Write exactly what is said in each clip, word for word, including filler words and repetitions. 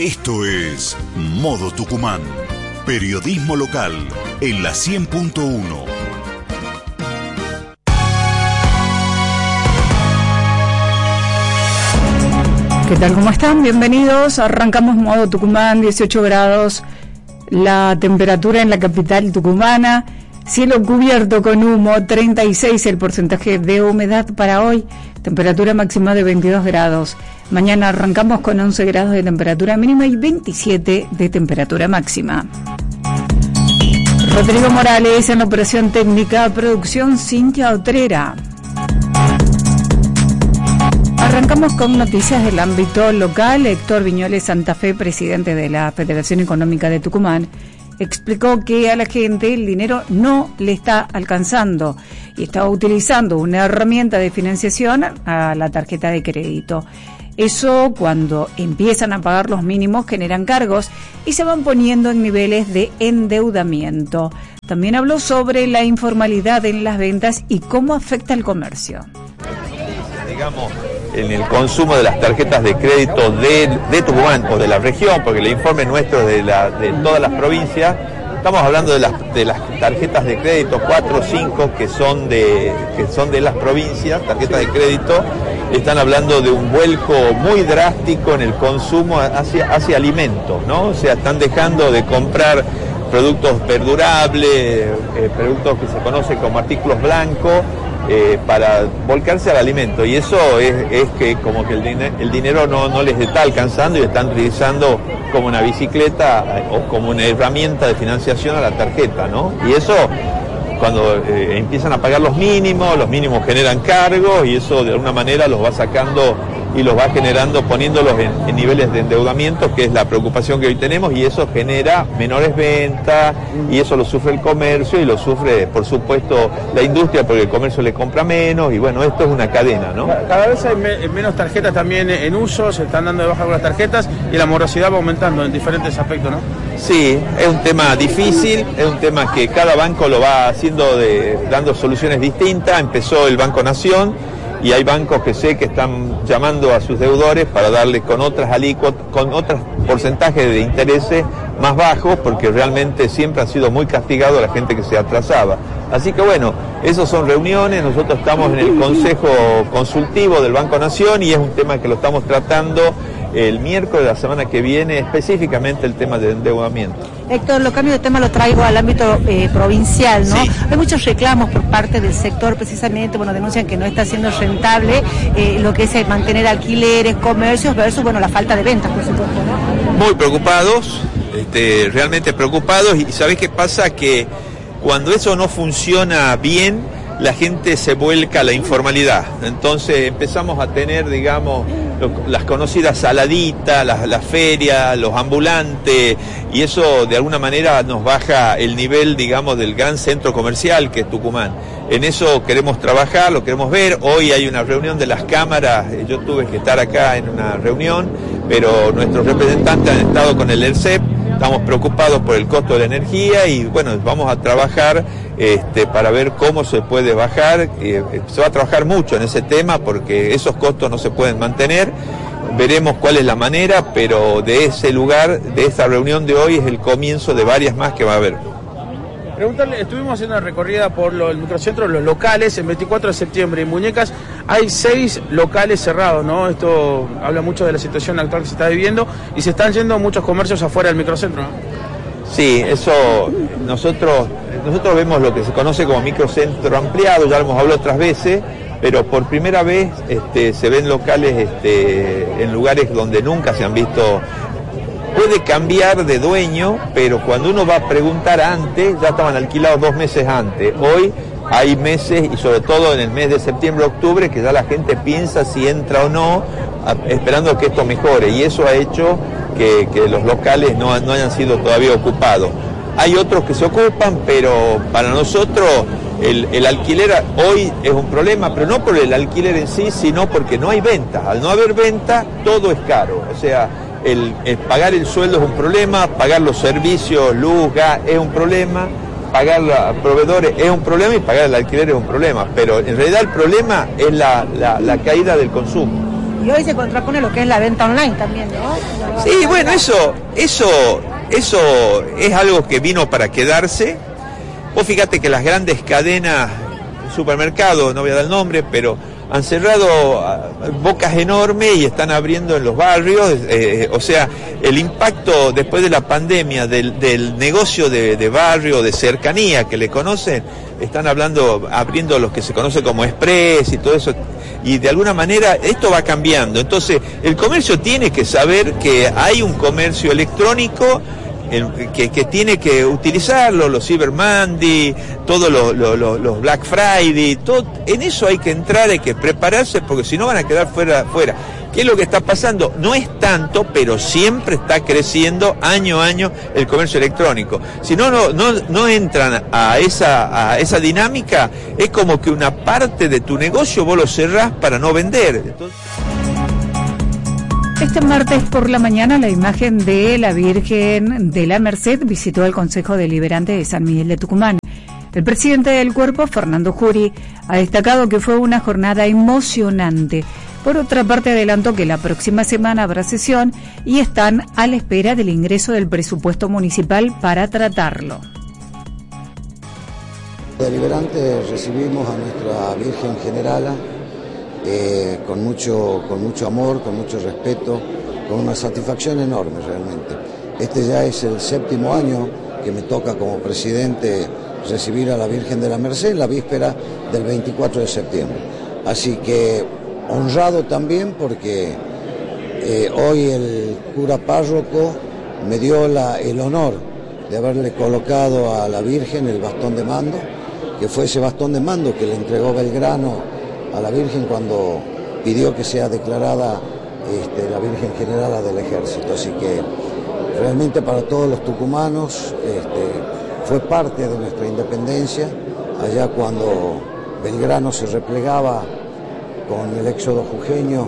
Esto es Modo Tucumán, periodismo local en la cien punto uno. ¿Qué tal? ¿Cómo están? Bienvenidos. Arrancamos Modo Tucumán, dieciocho grados la temperatura en la capital tucumana, cielo cubierto con humo, treinta y seis el porcentaje de humedad para hoy, temperatura máxima de veintidós grados. Mañana arrancamos con once grados de temperatura mínima y veintisiete de temperatura máxima. Rodrigo Morales en la operación técnica, producción Cintia Otrera. Arrancamos con noticias del ámbito local. Héctor Viñoles Santa Fe, presidente de la Federación Económica de Tucumán, explicó que a la gente el dinero no le está alcanzando y está utilizando una herramienta de financiación a la tarjeta de crédito. Eso, cuando empiezan a pagar los mínimos, generan cargos y se van poniendo en niveles de endeudamiento. También habló sobre la informalidad en las ventas y cómo afecta al comercio. Digamos, en el consumo de las tarjetas de crédito de, de Tucumán o de la región, porque el informe nuestro es de, la, de todas las provincias, estamos hablando de las, de las tarjetas de crédito cuatro o cinco que son de que son de las provincias, tarjetas de crédito, están hablando de un vuelco muy drástico en el consumo hacia, hacia alimentos, ¿no? O sea, están dejando de comprar productos perdurables, eh, productos que se conocen como artículos blancos, Eh, para volcarse al alimento, y eso es, es que como que el, din- el dinero no, no les está alcanzando y están utilizando como una bicicleta o como una herramienta de financiación a la tarjeta, ¿no? Y eso, cuando eh, empiezan a pagar los mínimos, los mínimos generan cargos y eso de alguna manera los va sacando y los va generando, poniéndolos en, en niveles de endeudamiento, que es la preocupación que hoy tenemos, y eso genera menores ventas, y eso lo sufre el comercio, y lo sufre, por supuesto, la industria, porque el comercio le compra menos, y bueno, esto es una cadena, ¿no? Cada vez hay me- menos tarjetas también en uso, se están dando de baja algunas tarjetas, y la morosidad va aumentando en diferentes aspectos, ¿no? Sí, es un tema difícil, es un tema que cada banco lo va haciendo, de, dando soluciones distintas. Empezó el Banco Nación, y hay bancos que sé que están llamando a sus deudores para darles con otras alícuotas, con otros porcentajes de intereses más bajos, porque realmente siempre ha sido muy castigado a la gente que se atrasaba. Así que bueno, esas son reuniones, nosotros estamos en el Consejo Consultivo del Banco Nación y es un tema que lo estamos tratando el miércoles de la semana que viene, específicamente el tema del endeudamiento. Héctor, lo cambio de tema lo traigo al ámbito eh, provincial, ¿no? Sí. Hay muchos reclamos por parte del sector, precisamente, bueno, denuncian que no está siendo rentable eh, lo que es el mantener alquileres, comercios, versus, bueno, la falta de ventas, por supuesto, ¿no? Muy preocupados, este, realmente preocupados, y ¿sabés qué pasa? Que cuando eso no funciona bien, la gente se vuelca a la informalidad. Entonces empezamos a tener, digamos, lo, las conocidas saladitas, las, las ferias, los ambulantes, y eso de alguna manera nos baja el nivel, digamos, del gran centro comercial que es Tucumán. En eso queremos trabajar, lo queremos ver. Hoy hay una reunión de las cámaras, yo tuve que estar acá en una reunión, pero nuestros representantes han estado con el ERCEP. Estamos preocupados por el costo de la energía y bueno, vamos a trabajar este, para ver cómo se puede bajar. Eh, se va a trabajar mucho en ese tema porque esos costos no se pueden mantener. Veremos cuál es la manera, pero de ese lugar, de esta reunión de hoy, es el comienzo de varias más que va a haber. Preguntarle, estuvimos haciendo una recorrida por lo, el microcentro, los locales, el veinticuatro de septiembre, en Muñecas hay seis locales cerrados, ¿no? Esto habla mucho de la situación actual que se está viviendo y se están yendo muchos comercios afuera del microcentro, ¿no? Sí, eso, nosotros, nosotros vemos lo que se conoce como microcentro ampliado, ya lo hemos hablado otras veces, pero por primera vez este, se ven locales este, en lugares donde nunca se han visto. Puede cambiar de dueño, pero cuando uno va a preguntar antes, ya estaban alquilados dos meses antes. Hoy hay meses, y sobre todo en el mes de septiembre, octubre, que ya la gente piensa si entra o no, a, esperando que esto mejore. Y eso ha hecho que, que los locales no, no hayan sido todavía ocupados. Hay otros que se ocupan, pero para nosotros el, el alquiler hoy es un problema, pero no por el alquiler en sí, sino porque no hay ventas. Al no haber ventas, todo es caro. O sea, El, el pagar el sueldo es un problema, pagar los servicios, luz, gas, es un problema, pagar a proveedores es un problema y pagar el alquiler es un problema, pero en realidad el problema es la, la, la caída del consumo. Y hoy se contrapone lo que es la venta online también, ¿no? Sí, bueno, eso, eso, eso es algo que vino para quedarse. Vos fíjate que las grandes cadenas, supermercados, no voy a dar el nombre, pero han cerrado bocas enormes y están abriendo en los barrios, eh, o sea, el impacto después de la pandemia del, del negocio de, de barrio, de cercanía que le conocen, están hablando, abriendo los que se conoce como express y todo eso, y de alguna manera esto va cambiando. Entonces, el comercio tiene que saber que hay un comercio electrónico El, que, que tiene que utilizarlo, los Cyber Monday, todos los, los, los Black Friday, todo, en eso hay que entrar, hay que prepararse, porque si no van a quedar fuera, fuera. ¿Qué es lo que está pasando? No es tanto, pero siempre está creciendo año a año el comercio electrónico. Si no, no, no, no entran a esa, a esa dinámica, es como que una parte de tu negocio vos lo cerrás para no vender. Entonces... Este martes por la mañana la imagen de la Virgen de la Merced visitó el Consejo Deliberante de San Miguel de Tucumán. El presidente del cuerpo, Fernando Jury, ha destacado que fue una jornada emocionante. Por otra parte, adelantó que la próxima semana habrá sesión y están a la espera del ingreso del presupuesto municipal para tratarlo. Deliberante recibimos a nuestra Virgen Generala Eh, con mucho, con mucho amor, con mucho respeto, con una satisfacción enorme realmente. Este ya es el séptimo año que me toca como presidente recibir a la Virgen de la Merced en la víspera del veinticuatro de septiembre. Así que honrado también porque eh, hoy el cura párroco me dio la, el honor de haberle colocado a la Virgen el bastón de mando, que fue ese bastón de mando que le entregó Belgrano a la Virgen cuando pidió que sea declarada este, la Virgen Generala del Ejército. Así que realmente para todos los tucumanos este, fue parte de nuestra independencia, allá cuando Belgrano se replegaba con el éxodo jujeño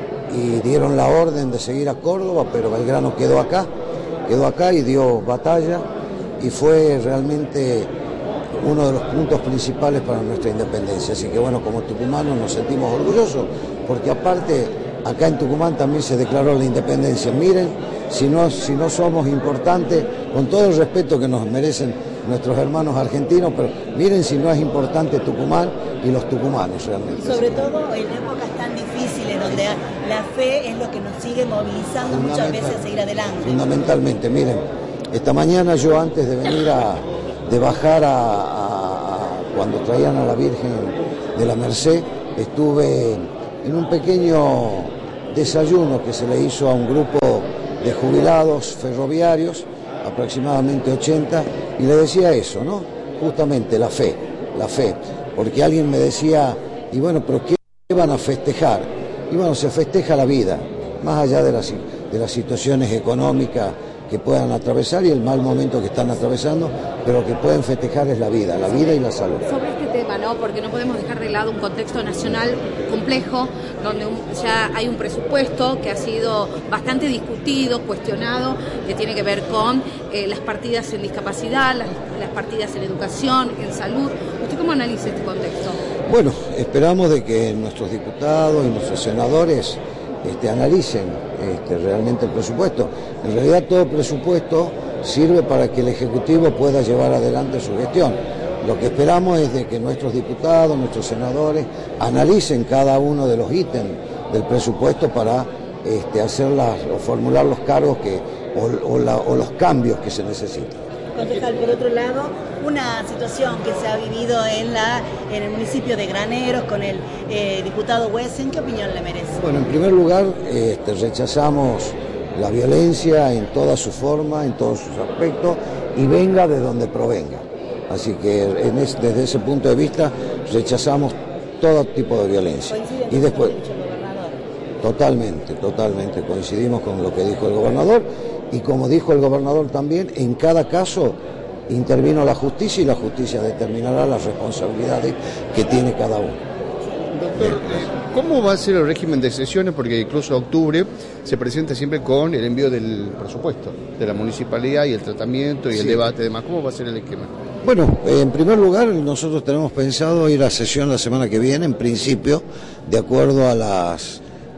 y dieron la orden de seguir a Córdoba, pero Belgrano quedó acá, quedó acá y dio batalla, y fue realmente uno de los puntos principales para nuestra independencia. Así que bueno, como tucumanos nos sentimos orgullosos, porque aparte acá en Tucumán también se declaró la independencia. Miren, si no, si no somos importantes, con todo el respeto que nos merecen nuestros hermanos argentinos, pero miren si no es importante Tucumán y los tucumanos realmente. Y sobre todo en épocas tan difíciles, donde la fe es lo que nos sigue movilizando muchas veces a seguir adelante. Fundamentalmente, miren, esta mañana yo antes de venir a de bajar a, a, a cuando traían a la Virgen de la Merced, estuve en un pequeño desayuno que se le hizo a un grupo de jubilados ferroviarios, aproximadamente ochenta, y le decía eso, ¿no? Justamente la fe, la fe, porque alguien me decía, y bueno, pero ¿qué van a festejar? Y bueno, se festeja la vida, más allá de las, de las situaciones económicas que puedan atravesar y el mal momento que están atravesando, pero lo que pueden festejar es la vida, la vida y la salud. Sobre este tema, ¿no? Porque no podemos dejar de lado un contexto nacional complejo, donde un, ya hay un presupuesto que ha sido bastante discutido, cuestionado, que tiene que ver con eh, las partidas en discapacidad, las, las partidas en educación, en salud. ¿Usted cómo analiza este contexto? Bueno, esperamos de que nuestros diputados y nuestros senadores Este, analicen este, realmente el presupuesto. En realidad todo presupuesto sirve para que el Ejecutivo pueda llevar adelante su gestión. Lo que esperamos es de que nuestros diputados, nuestros senadores analicen cada uno de los ítems del presupuesto para este, hacer las, o formular los cargos que, o, o, la, o los cambios que se necesitan. Concejal, por otro lado, una situación que se ha vivido en, la, en el municipio de Graneros con el eh, diputado Wesen, ¿qué opinión le merece? Bueno, en primer lugar, este, rechazamos la violencia en toda su forma, en todos sus aspectos, y venga de donde provenga. Así que en es, desde ese punto de vista rechazamos todo tipo de violencia. ¿Coincide y después, con lo que ha dicho el gobernador? Totalmente, totalmente, coincidimos con lo que dijo el gobernador. Y como dijo el gobernador también, en cada caso intervino la justicia y la justicia determinará las responsabilidades que tiene cada uno. Doctor, ¿cómo va a ser el régimen de sesiones? Porque incluso octubre se presenta siempre con el envío del presupuesto de la municipalidad y el tratamiento y sí. el debate y demás. ¿Cómo va a ser el esquema? Bueno, en primer lugar, nosotros tenemos pensado ir a sesión la semana que viene, en principio, de acuerdo a las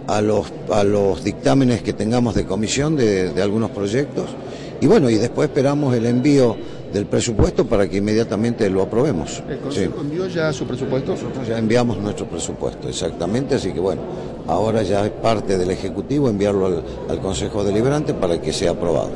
a los, a los dictámenes que tengamos de comisión de, de algunos proyectos, y bueno, y después esperamos el envío del presupuesto para que inmediatamente lo aprobemos. ¿El Consejo sí. envió ya su presupuesto? Nosotros ya enviamos nuestro presupuesto, exactamente, así que bueno, ahora ya es parte del Ejecutivo enviarlo al, al Consejo Deliberante para que sea aprobado.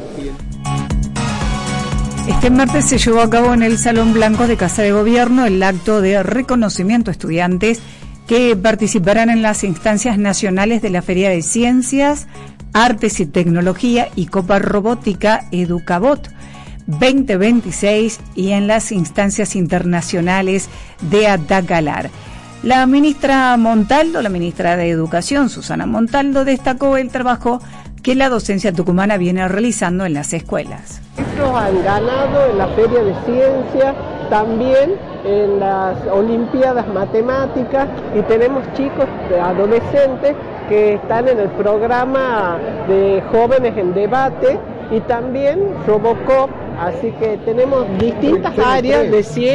Este martes se llevó a cabo en el Salón Blanco de Casa de Gobierno el acto de reconocimiento a estudiantes que participarán en las instancias nacionales de la Feria de Ciencias, Artes y Tecnología y Copa Robótica EducaBot veinte veintiséis y en las instancias internacionales de Adacalar. La ministra Montaldo, la ministra de Educación, Susana Montaldo, destacó el trabajo que la docencia tucumana viene realizando en las escuelas. Estos han ganado en la Feria de Ciencias, también en las Olimpiadas Matemáticas, y tenemos chicos, adolescentes, que están en el programa de Jóvenes en Debate y también Robocop, así que tenemos distintas áreas de ciencia.